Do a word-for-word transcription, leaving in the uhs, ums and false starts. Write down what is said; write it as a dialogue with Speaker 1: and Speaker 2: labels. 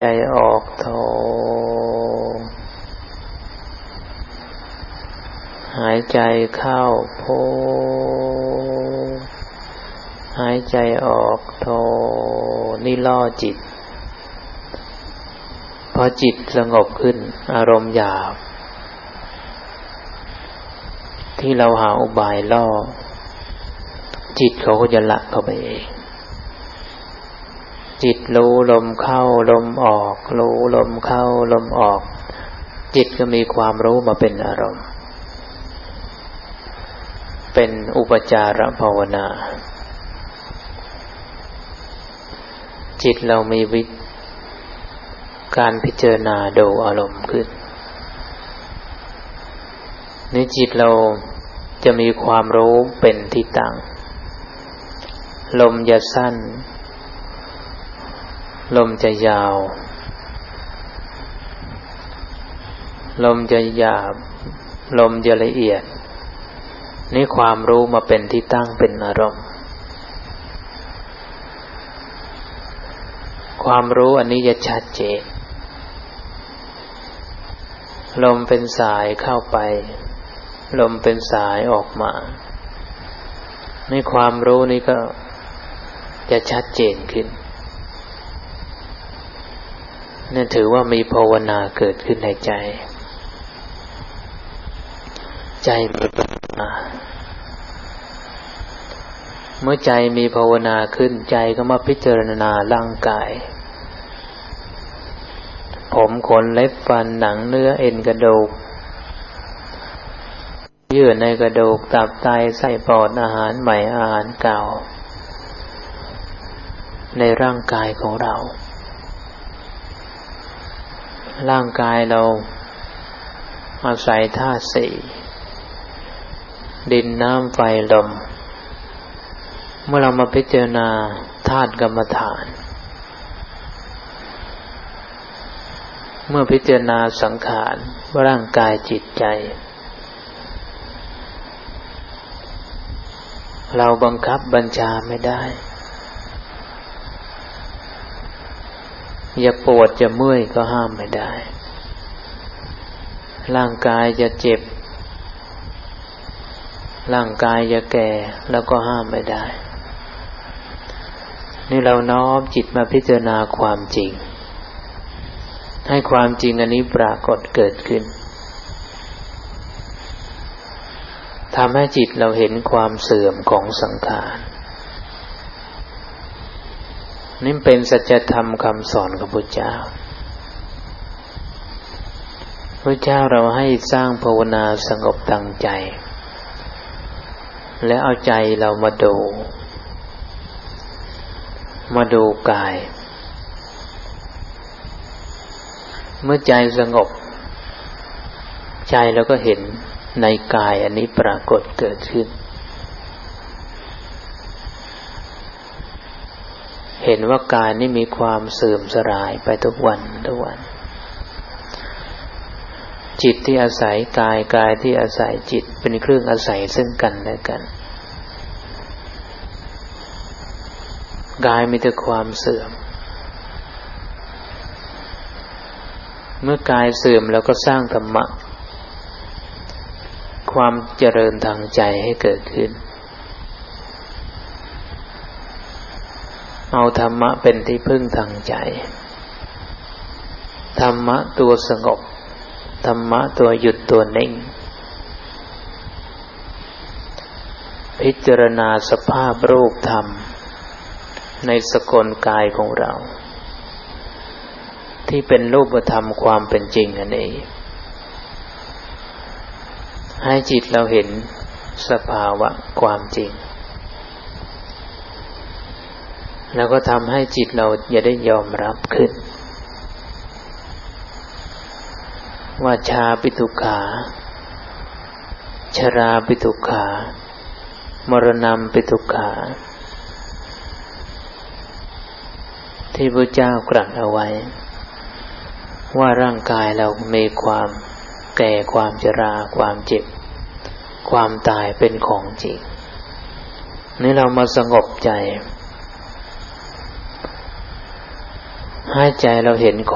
Speaker 1: ใจออกโทหายใจเข้าโพหายใจออกโทนี่ล่อจิตพอจิตสงบขึ้นอารมณ์หยาบที่เราหาอุบายล่อจิตเขาก็จะละเข้าไปเองจิตรู้ลมเข้าลมออกรู้ลมเข้าลมออกจิตก็มีความรู้มาเป็นอารมณ์เป็นอุปจารภาวนาจิตเรามีวิการพิจารณาดูอารมณ์ขึ้นในจิตเราจะมีความรู้เป็นที่ตั้งลมจะสั้นลมจะยาวลมจะหยาบลมจะละเอียดนี่ความรู้มาเป็นที่ตั้งเป็นอารมณ์ความรู้อันนี้จะชัดเจนลมเป็นสายเข้าไปลมเป็นสายออกมานี่ความรู้นี้ก็จะชัดเจนขึ้นนี่ถือว่ามีภาวนาเกิดขึ้นในใจใจมีปัญญาเมื่อใจมีภาวนาขึ้นใจก็มาพิจารณาร่างกายผมขนเล็บฟันหนังเนื้อเอ็นกระดูกเยื่อในกระดูกตับไตไส้ปอดอาหารใหม่อาหารเก่าในร่างกายของเราร่างกายเราอาศัยธาตุสี่ดินน้ำไฟลมเมื่อเรามาพิจารณาธาตุกรรมฐานเมื่อพิจารณาสังขารว่าร่างกายจิตใจเราบังคับบัญชาไม่ได้อย่าปวดจะเมื่อยก็ห้ามไม่ได้ร่างกายจะเจ็บร่างกายจะแก่แล้วก็ห้ามไม่ได้นี่เราน้อมจิตมาพิจารณาความจริงให้ความจริงอันนี้ปรากฏเกิดขึ้นทำให้จิตเราเห็นความเสื่อมของสังขารนี่เป็นสัจธรรมคำสอนของพระเจ้าพระเจ้าเราให้สร้างภาวนาสงบตั้งใจและเอาใจเรามาดูมาดูกายเมื่อใจสงบใจเราก็เห็นในกายอันนี้ปรากฏเกิดขึ้นเห็นว่ากายนี้มีความเสื่อมสลายไปทุกวันทุกวันจิตที่อาศัยกายกายที่อาศัยจิตเป็นเครื่องอาศัยซึ่งกันและกันกายมีแต่ความเสื่อมเมื่อกายเสื่อมแล้วก็สร้างธรรมะความเจริญทางใจให้เกิดขึ้นเอาธรรมะเป็นที่พึ่งทางใจธรรมะตัวสงบธรรมะตัวหยุดตัวนิ่งพิจารณาสภาพรูปธรรมในสกลกายของเราที่เป็นรูปธรรมความเป็นจริงอันนี้ให้จิตเราเห็นสภาวะความจริงแล้วก็ทำให้จิตเราอย่าได้ยอมรับขึ้นว่าชาปิทุกขาชราปิทุกขามรณะปิทุกขาที่พระเจ้ากรัสเอาไว้ว่าร่างกายเรามีความแก่ความชราความเจ็บความตายเป็นของจริงนี่เรามาสงบใจให้ใจเราเห็น